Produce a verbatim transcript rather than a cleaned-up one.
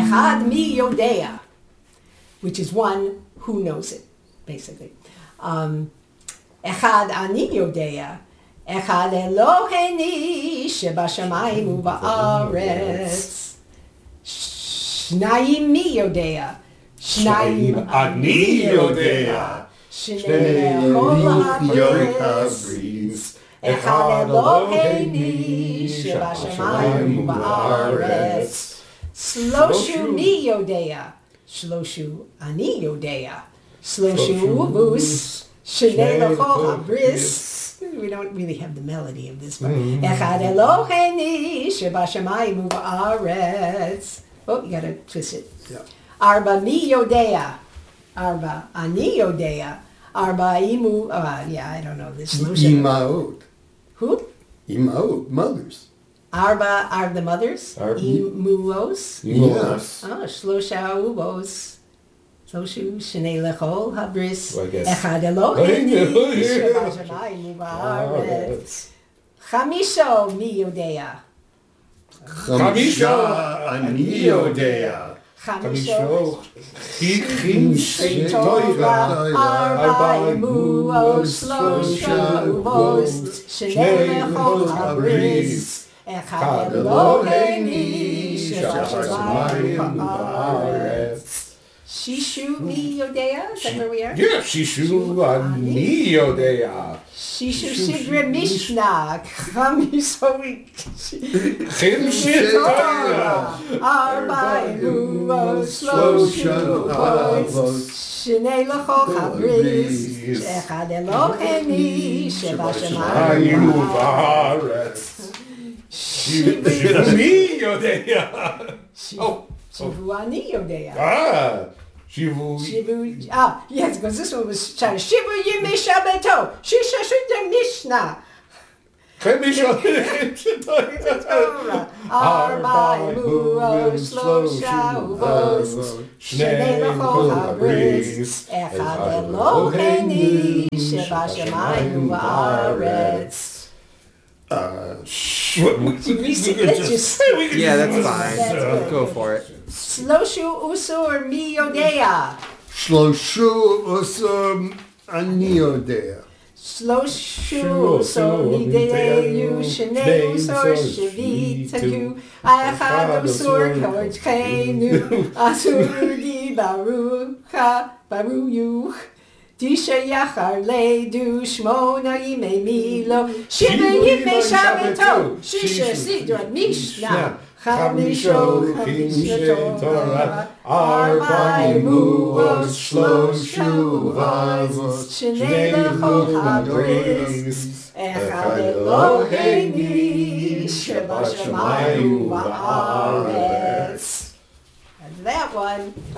Echad mi yodea, which is one who knows it, basically. Um, Echad ani yodea, Echad Eloheini shebashamayim uba'aretz. Shnayim mi yodea, Shnayim ani yodea, Shnei lechol habris. Echad Eloheini shebashamayim uba'aretz. Sloshu mi yodea, Shloshu ani yodea, Sloshu uvus, Shnei lechol habris. We don't really have the melody of this, but Echad Eloheini shebashamayim uba'aretz. Oh, you gotta twist it. Yeah. Arba mi yodea, Arba ani yodea, Arba imu. Uh, yeah, I don't know this. Imaot. Who? Imaot, mothers. Arba are the mothers. Arba. Imuos. Yes. Oh, shlosha uvos. Sloshu shnei lechol habris. Well, I guess. Echad Eloheini shebashamayim uba'aretz. Chamisho mi yodea. Chamisha ani yodea. Chamisho. Chichim Torah, Arba imuos, Shlosha uvos, Shnei lechol habris. Echad Eloheini shebashamayim uba'aretz. Shishu mi yodea, is that where we are? Yeah, Shishu ani yodea. Shishu sidre mishnah, chamisho Chim Torah, Arba imuos, Shlosha uvos, Shnei lechol habris. Echad Eloheini shebashamayim uba'aretz. Shivu mi yodea. Oh. Shivu ani yodea. Ah, Shivu. Shivu, ah, yes, because this one was trying to Shivu yimei shabeto, Shisha shudem mishnah. Torah, Arba imuos, Shlosha uvos, Shnei lechol habris. Echad Eloheini shebashamayim uba'aretz. Uh, Let's just Yeah, that's fine. That's good. Go for it. Sloshu usur mi yodea. Shloshu usum ani yodea. Sloshu usur mi deyu shnei usur shevitaku. Echad usur kodchenu asur di barucha baruyuch. Disha yachar leidu shmona yimei milo shiva yimei shabeto shisha sidra mishnah chamisho chamisha Torah arba imuos shloshu uvos shnei lechol habris echad Eloheini shebashamayim uba'aretz. And that one.